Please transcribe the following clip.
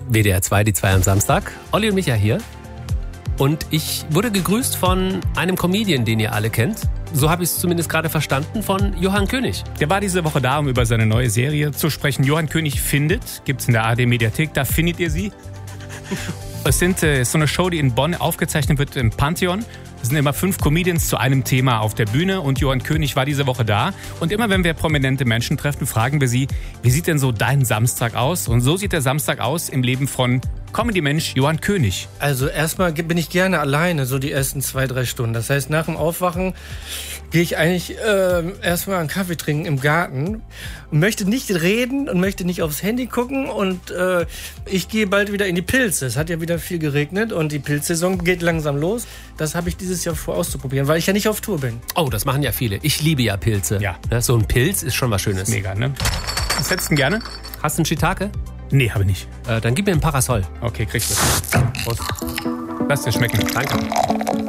WDR 2, die 2 am Samstag. Olli und Micha hier. Und ich wurde gegrüßt von einem Comedian, den ihr alle kennt. So habe ich es zumindest gerade verstanden, von Johann König. Der war diese Woche da, um über seine neue Serie zu sprechen. Johann König findet, gibt's in der ARD-Mediathek, da findet ihr sie. Es ist so eine Show, die in Bonn aufgezeichnet wird im Pantheon. Es sind immer 5 Comedians zu einem Thema auf der Bühne und Johann König war diese Woche da. Und immer wenn wir prominente Menschen treffen, fragen wir sie, wie sieht denn so dein Samstag aus? Und so sieht der Samstag aus im Leben von Comedy-Mensch Johann König. Also erstmal bin ich gerne alleine, so die ersten 2-3 Stunden. Das heißt, nach dem Aufwachen gehe ich eigentlich erstmal einen Kaffee trinken im Garten. Und möchte nicht reden und möchte nicht aufs Handy gucken. Und ich gehe bald wieder in die Pilze. Es hat ja wieder viel geregnet und die Pilzsaison geht langsam los. Das habe ich dieses Jahr vor auszuprobieren, weil ich ja nicht auf Tour bin. Oh, das machen ja viele. Ich liebe ja Pilze. Ja. So ein Pilz ist schon was Schönes. Mega, ne? Was hättest du denn gerne? Hast du einen Shiitake? Nee, habe ich nicht. Dann gib mir ein Parasol. Okay, kriegst du. Prost. Lass dir schmecken. Danke.